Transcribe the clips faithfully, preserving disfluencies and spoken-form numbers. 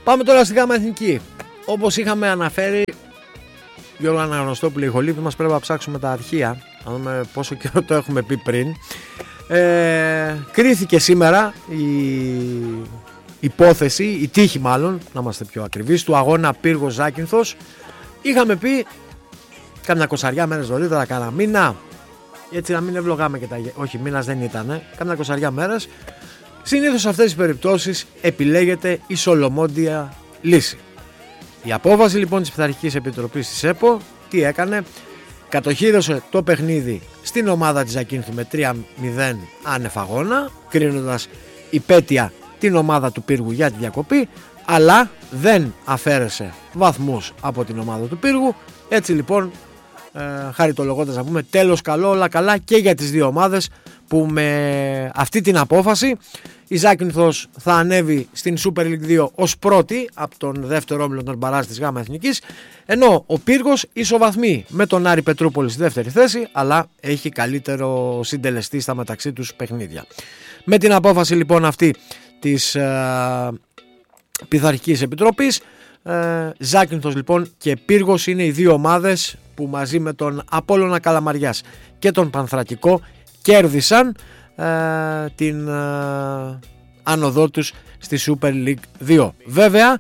Πάμε τώρα στη Γάμα Εθνική. Όπως είχαμε αναφέρει, Γιώργο Αναγνωστόπουλε, οι χολύπτοι μας πρέπει να ψάξουμε τα αρχεία, να δούμε πόσο καιρό το έχουμε πει πριν. Ε, κρίθηκε σήμερα η υπόθεση, η τύχη μάλλον, να είμαστε πιο ακριβείς, του αγώνα Πύργος Ζάκυνθος. Είχαμε πει κάμια κοσαριά μέρες νωρίτερα, κάνα μήνα, έτσι να μην ευλογάμε και τα... όχι, μήνας δεν ήταν, κάμια κοσαριά μέρες. Συνήθως σε αυτές τις περιπτώσεις επιλέγεται η σολομόντια λύση. Η απόφαση λοιπόν της Πειθαρχικής Επιτροπής της ΕΠΟ τι έκανε? Κατοχύρωσε το παιχνίδι στην ομάδα της Ζακίνθου με τρία μηδέν άνευ αγώνα, κρίνοντας υπέτεια την ομάδα του Πύργου για τη διακοπή, αλλά δεν αφαίρεσε βαθμούς από την ομάδα του Πύργου. Έτσι λοιπόν, ε, χαριτολογώντας να πούμε, τέλος καλό, όλα καλά και για τις δύο ομάδες, που με αυτή την απόφαση η Ζάκυνθος θα ανέβει στην Super League δύο ως πρώτη από τον δεύτερο όμιλο των μπαράζ της Γάμα Εθνικής, ενώ ο Πύργος ισοβαθμεί με τον Άρη Πετρούπολη στη δεύτερη θέση, αλλά έχει καλύτερο συντελεστή στα μεταξύ τους παιχνίδια. Με την απόφαση λοιπόν αυτή της ε, Πειθαρχικής Επιτροπής, ε, Ζάκυνθος λοιπόν και Πύργος είναι οι δύο ομάδες που μαζί με τον Απόλλωνα Καλαμαριάς και τον Πανθρακικό κέρδισαν ε, την ε, άνοδό τους στη Super League δύο. Βέβαια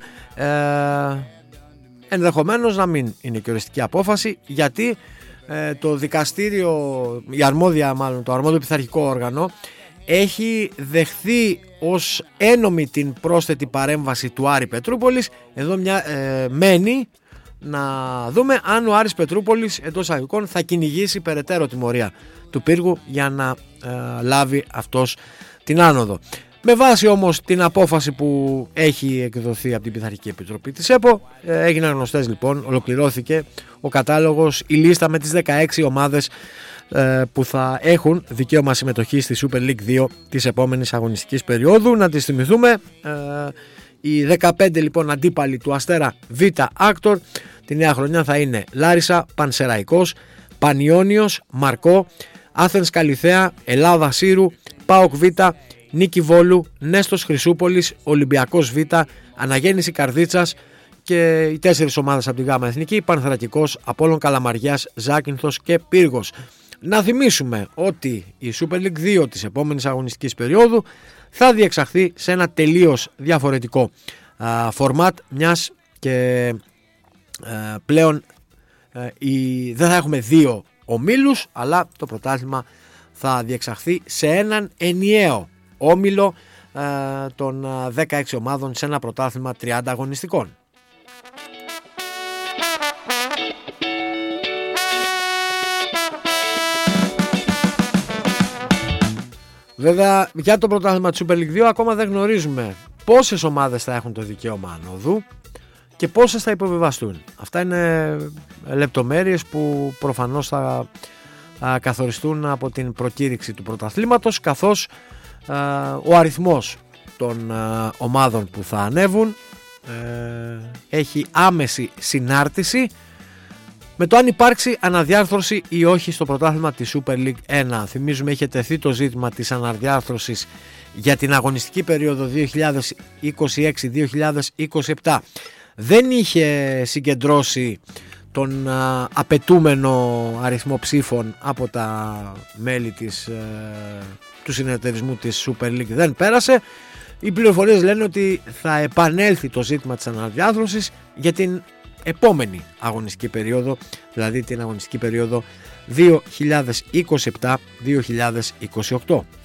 ε, ενδεχομένως να μην είναι και οριστική απόφαση, γιατί ε, το δικαστήριο, η αρμόδια μάλλον, το αρμόδιο πειθαρχικό όργανο έχει δεχθεί ως ένομη την πρόσθετη παρέμβαση του Άρη Πετρούπολης. Εδώ μια, ε, μένει να δούμε αν ο Άρης Πετρούπολης εντός αγωγικών θα κυνηγήσει περαιτέρω τιμωρία του Πύργου για να ε, λάβει αυτός την άνοδο. Με βάση όμως την απόφαση που έχει εκδοθεί από την Πειθαρχική Επιτροπή της ΕΠΟ, ε, έγιναν γνωστές λοιπόν, ολοκληρώθηκε ο κατάλογος, η λίστα με τις δεκαέξι ομάδες ε, που θα έχουν δικαίωμα συμμετοχή στη Super League δύο της επόμενης αγωνιστικής περίοδου. Να τις θυμηθούμε, ε, οι δεκαπέντε λοιπόν αντίπαλοι του Αστέρα Β Άκτορ τη νέα χρονιά θα είναι Λάρισα, Πανσεραϊκός, Πανιόνιος, Μαρκό, Άθενς Καλιθέα, Ελλάδα Σύρου, ΠΑΟΚ Β, Νίκη Βόλου, Νέστος Χρυσούπολης, Ολυμπιακός Β, Αναγέννηση Καρδίτσας και οι τέσσερις ομάδες από τη Γάμα Εθνική, Πανθρακικός, Απόλλων Καλαμαριάς, Ζάκυνθος και Πύργος. Να θυμίσουμε ότι η Super League δύο της επόμενης αγωνιστικής περίοδου θα διεξαχθεί σε ένα τελείως διαφορετικό α, φορμάτ, μιας και α, πλέον α, η, δεν θα έχουμε δύο ομίλους, αλλά το πρωτάθλημα θα διεξαχθεί σε έναν ενιαίο όμιλο α, των δεκαέξι ομάδων, σε ένα πρωτάθλημα τριάντα αγωνιστικών. Βέβαια για το πρωτάθλημα του Super League δύο ακόμα δεν γνωρίζουμε πόσες ομάδες θα έχουν το δικαίωμα ανόδου και πόσες θα υποβιβαστούν. Αυτά είναι λεπτομέρειες που προφανώς θα α, καθοριστούν από την προκήρυξη του πρωταθλήματος, καθώς α, ο αριθμός των α, ομάδων που θα ανέβουν ε, έχει άμεση συνάρτηση με το αν υπάρξει αναδιάρθρωση ή όχι στο πρωτάθλημα της Super League ένα. Θυμίζουμε, είχε τεθεί το ζήτημα της αναδιάρθρωσης για την αγωνιστική περίοδο δύο χιλιάδες είκοσι έξι δύο χιλιάδες είκοσι επτά. Δεν είχε συγκεντρώσει τον α, απαιτούμενο αριθμό ψήφων από τα μέλη της, ε, του συνεταιρισμού της Super League. Δεν πέρασε. Οι πληροφορίες λένε ότι θα επανέλθει το ζήτημα της αναδιάρθρωσης για την επόμενη αγωνιστική περίοδο, δηλαδή την αγωνιστική περίοδο δύο χιλιάδες είκοσι επτά δύο χιλιάδες είκοσι οκτώ.